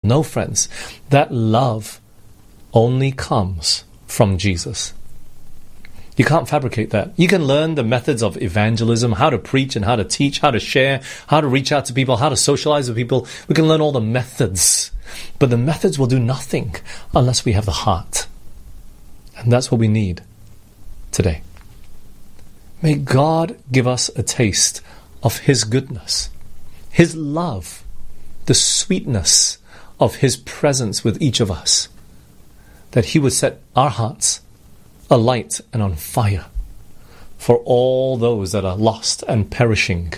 No, friends, that love only comes from Jesus. You can't fabricate that. You can learn the methods of evangelism, how to preach and how to teach, how to share, how to reach out to people, how to socialize with people. We can learn all the methods. But the methods will do nothing unless we have the heart. And that's what we need today. May God give us a taste of His goodness, His love, the sweetness of His presence with each of us, that He would set our hearts alight and on fire for all those that are lost and perishing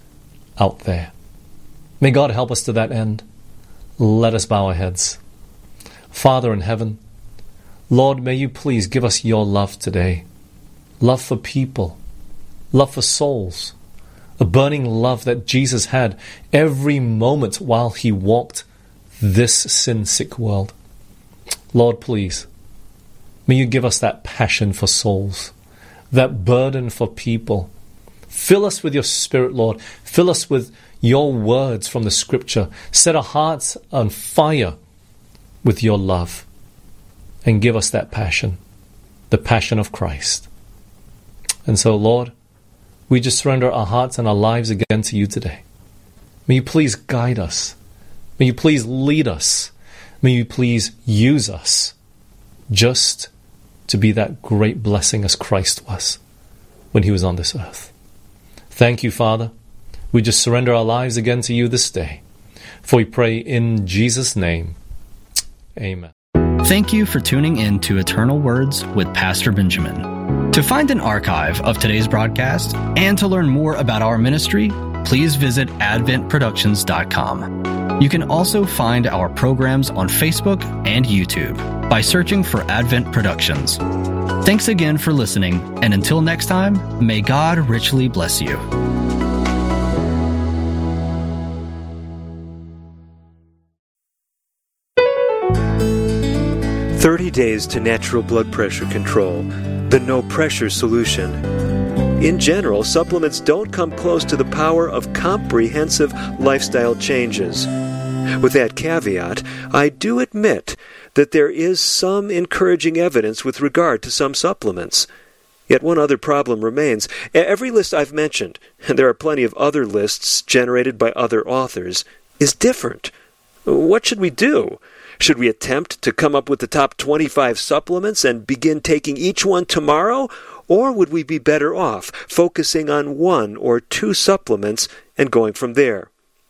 out there. May God help us to that end. Let us bow our heads. Father in heaven, Lord, may you please give us your love today. Love for people, love for souls, a burning love that Jesus had every moment while He walked this sin-sick world. Lord, please, may you give us that passion for souls, that burden for people. Fill us with your Spirit, Lord. Fill us with your words from the Scripture. Set our hearts on fire with your love. And give us that passion, the passion of Christ. And so, Lord, we just surrender our hearts and our lives again to you today. May you please guide us. May you please lead us. May you please use us just to be that great blessing as Christ was when He was on this earth. Thank you, Father. We just surrender our lives again to you this day. For we pray in Jesus' name. Amen. Thank you for tuning in to Eternal Words with Pastor Benjamin. To find an archive of today's broadcast and to learn more about our ministry, please visit adventproductions.com. You can also find our programs on Facebook and YouTube by searching for Advent Productions. Thanks again for listening, and until next time, may God richly bless you. "30 Days to Natural Blood Pressure Control, the no-pressure solution." In general, supplements don't come close to the power of comprehensive lifestyle changes. With that caveat, I do admit that there is some encouraging evidence with regard to some supplements. Yet one other problem remains. Every list I've mentioned, and there are plenty of other lists generated by other authors, is different. What should we do? Should we attempt to come up with the top 25 supplements and begin taking each one tomorrow? Or would we be better off focusing on one or two supplements and going from there?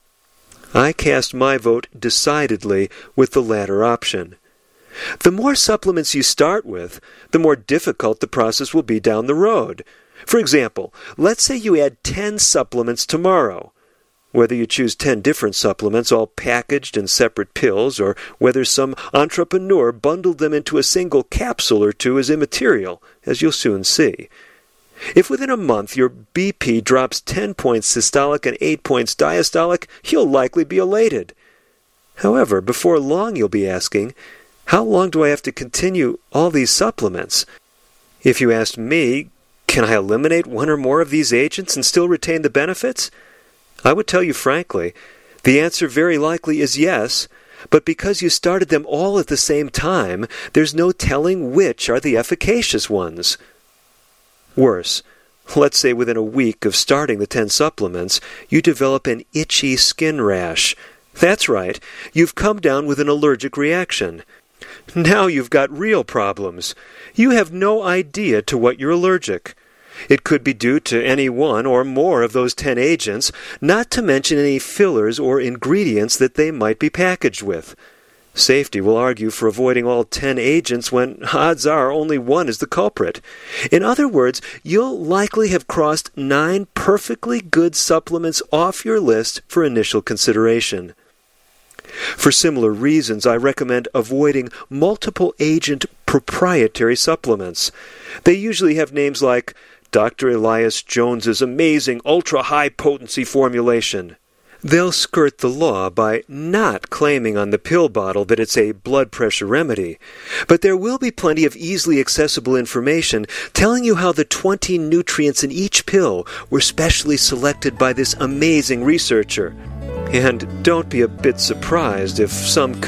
I cast my vote decidedly with the latter option. The more supplements you start with, the more difficult the process will be down the road. For example, let's say you add 10 supplements tomorrow. Whether you choose 10 different supplements all packaged in separate pills, or whether some entrepreneur bundled them into a single capsule or two is immaterial, as you'll soon see. If within a month your BP drops 10 points systolic and 8 points diastolic, you'll likely be elated. However, before long you'll be asking, how long do I have to continue all these supplements? If you asked me, can I eliminate one or more of these agents and still retain the benefits? I would tell you frankly, the answer very likely is yes, but because you started them all at the same time, there's no telling which are the efficacious ones. Worse, let's say within a week of starting the 10 supplements, you develop an itchy skin rash. That's right, you've come down with an allergic reaction. Now you've got real problems. You have no idea to what you're allergic. It could be due to any one or more of those 10 agents, not to mention any fillers or ingredients that they might be packaged with. Safety will argue for avoiding all 10 agents when odds are only one is the culprit. In other words, you'll likely have crossed 9 perfectly good supplements off your list for initial consideration. For similar reasons, I recommend avoiding multiple-agent proprietary supplements. They usually have names like Dr. Elias Jones's amazing ultra-high-potency formulation. They'll skirt the law by not claiming on the pill bottle that it's a blood pressure remedy. But there will be plenty of easily accessible information telling you how the 20 nutrients in each pill were specially selected by this amazing researcher. And don't be a bit surprised if some